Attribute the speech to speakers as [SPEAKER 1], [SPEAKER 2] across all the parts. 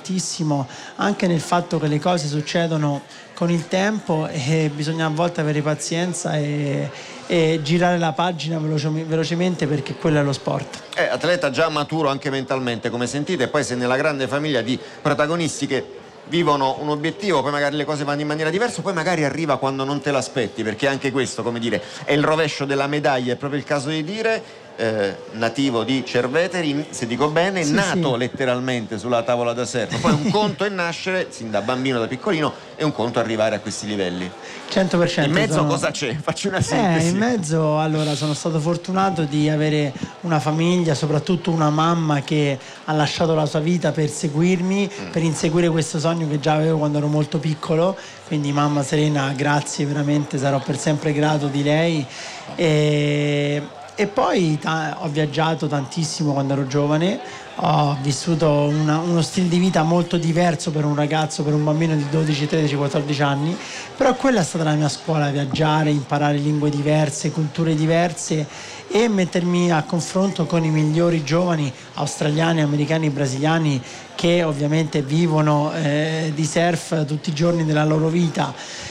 [SPEAKER 1] tantissimo anche nel fatto che le cose succedono con il tempo e bisogna a volte avere pazienza e girare la pagina velocemente, perché quello è lo sport.
[SPEAKER 2] Atleta già maturo anche mentalmente, come sentite, e poi sei nella grande famiglia di protagonisti che vivono un obiettivo, poi magari le cose vanno in maniera diversa, poi magari arriva quando non te l'aspetti, perché anche questo, come dire, è il rovescio della medaglia, è proprio il caso di dire. Nativo di Cerveteri, se dico bene,
[SPEAKER 1] sì,
[SPEAKER 2] nato
[SPEAKER 1] sì.
[SPEAKER 2] letteralmente sulla tavola da surf. Poi un conto è nascere sin da bambino, da piccolino, e un conto arrivare a questi livelli.
[SPEAKER 1] 100%.
[SPEAKER 2] In mezzo cosa c'è? Facci una sintesi.
[SPEAKER 1] In mezzo, allora, sono stato fortunato di avere una famiglia, soprattutto una mamma che ha lasciato la sua vita per seguirmi, per inseguire questo sogno che già avevo quando ero molto piccolo. Quindi mamma Serena, grazie, veramente sarò per sempre grato di lei. E poi ho viaggiato tantissimo quando ero giovane, ho vissuto uno stile di vita molto diverso per un ragazzo, per un bambino di 12, 13, 14 anni, però quella è stata la mia scuola: viaggiare, imparare lingue diverse, culture diverse e mettermi a confronto con i migliori giovani australiani, americani, brasiliani che ovviamente vivono di surf tutti i giorni della loro vita.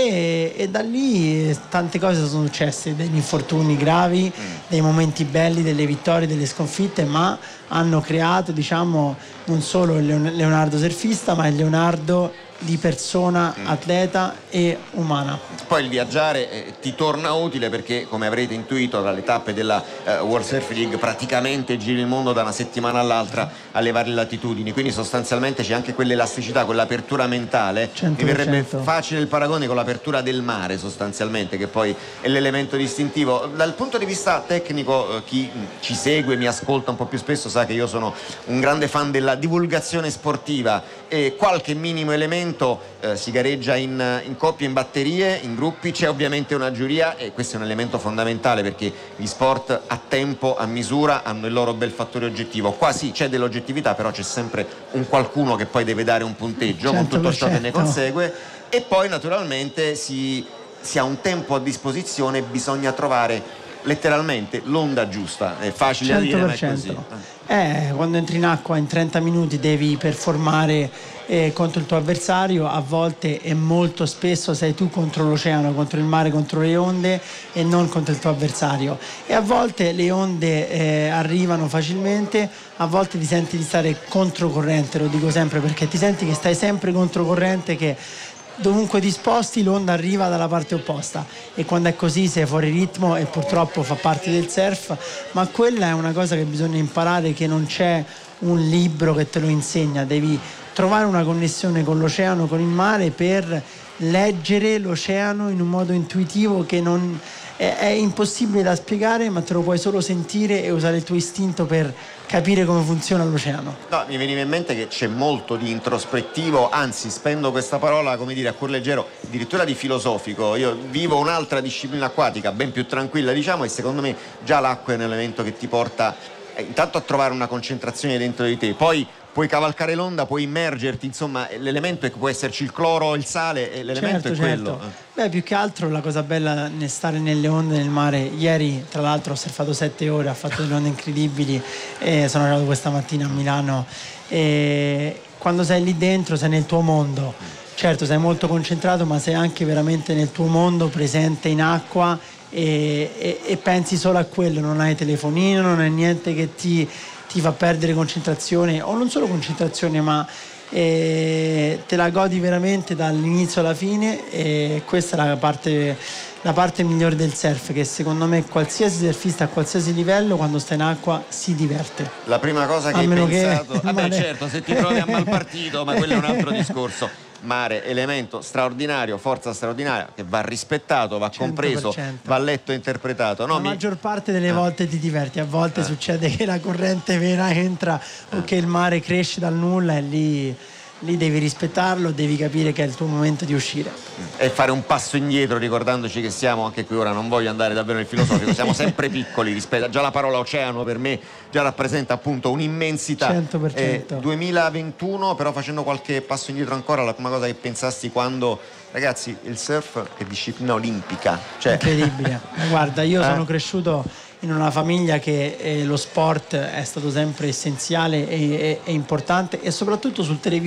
[SPEAKER 1] E da lì tante cose sono successe, degli infortuni gravi, dei momenti belli, delle vittorie, delle sconfitte, ma hanno creato, diciamo, non solo il Leonardo surfista, ma il Leonardo di persona, atleta e umana.
[SPEAKER 2] Poi il viaggiare ti torna utile perché, come avrete intuito dalle tappe della World Surf League, praticamente giri il mondo da una settimana all'altra alle varie latitudini, quindi sostanzialmente c'è anche quell'elasticità, quell'apertura mentale.
[SPEAKER 1] 100%.
[SPEAKER 2] Mi verrebbe facile il paragone con l'apertura del mare, sostanzialmente, che poi è l'elemento distintivo. Dal punto di vista tecnico, chi ci segue, mi ascolta un po' più spesso, sa che io sono un grande fan della divulgazione sportiva e qualche minimo elemento si gareggia in coppie, in batterie, in gruppi, c'è ovviamente una giuria e questo è un elemento fondamentale perché gli sport a tempo, a misura hanno il loro bel fattore oggettivo. Qua sì, c'è dell'oggettività, però c'è sempre un qualcuno che poi deve dare un punteggio 100%. Con tutto ciò che ne consegue, e poi naturalmente si ha un tempo a disposizione, bisogna trovare letteralmente l'onda giusta. È facile 100%. Da dire, ma è così.
[SPEAKER 1] Quando entri in acqua in 30 minuti devi performare contro il tuo avversario, a volte e molto spesso sei tu contro l'oceano, contro il mare, contro le onde e non contro il tuo avversario, e a volte le onde arrivano facilmente, a volte ti senti di stare controcorrente, lo dico sempre, perché ti senti che stai sempre controcorrente, che dovunque ti sposti l'onda arriva dalla parte opposta, e quando è così sei fuori ritmo e purtroppo fa parte del surf, ma quella è una cosa che bisogna imparare, che non c'è un libro che te lo insegna, devi trovare una connessione con l'oceano, con il mare, per leggere l'oceano in un modo intuitivo che non è impossibile da spiegare, ma te lo puoi solo sentire e usare il tuo istinto per capire come funziona l'oceano.
[SPEAKER 2] No, mi veniva in mente che c'è molto di introspettivo, anzi spendo questa parola, come dire, a cuor leggero, addirittura di filosofico. Io vivo un'altra disciplina acquatica ben più tranquilla, diciamo, e secondo me già l'acqua è un elemento che ti porta intanto a trovare una concentrazione dentro di te, poi puoi cavalcare l'onda, puoi immergerti, insomma l'elemento è che può esserci il cloro, il sale, e l'elemento è quello.
[SPEAKER 1] Beh, più che altro la cosa bella nel stare nelle onde nel mare, ieri tra l'altro ho surfato 7 ore, ho fatto delle onde incredibili e sono arrivato questa mattina a Milano, e quando sei lì dentro sei nel tuo mondo, certo sei molto concentrato, ma sei anche veramente nel tuo mondo, presente in acqua, e pensi solo a quello, non hai telefonino, non hai niente che ti fa perdere concentrazione, o non solo concentrazione, ma te la godi veramente dall'inizio alla fine, e questa è la parte migliore del surf, che secondo me qualsiasi surfista a qualsiasi livello quando sta in acqua si diverte.
[SPEAKER 2] La prima cosa che hai pensato, certo, se ti trovi a mal partito, ma quello è un altro discorso. Mare, elemento straordinario, forza straordinaria che va rispettato, va 100%. Compreso, va letto e interpretato.
[SPEAKER 1] La maggior parte delle volte ti diverti, a volte succede che la corrente vera entra o che il mare cresce dal nulla, e lì devi rispettarlo, devi capire che è il tuo momento di uscire
[SPEAKER 2] e fare un passo indietro, ricordandoci che siamo anche qui, ora non voglio andare davvero nel filosofico, siamo sempre piccoli rispetto, già la parola oceano per me già rappresenta appunto un'immensità.
[SPEAKER 1] 100%.
[SPEAKER 2] 2021, però facendo qualche passo indietro ancora, la prima cosa che pensasti quando, ragazzi, il surf è disciplina olimpica, cioè...
[SPEAKER 1] Incredibile. Guarda, io sono cresciuto in una famiglia che lo sport è stato sempre essenziale e importante, e soprattutto sul televisore